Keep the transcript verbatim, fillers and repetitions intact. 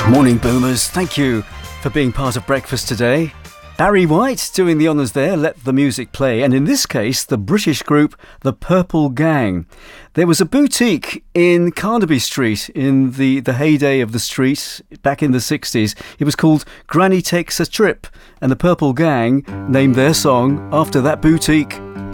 Morning Boomers, thank you for being part of breakfast today. Barry White doing the honours there, Let the Music Play, and in this case the British group The Purple Gang. There was a boutique in Carnaby Street in the, the heyday of the street back in the sixties. It was called Granny Takes a Trip, and the Purple Gang named their song after that boutique.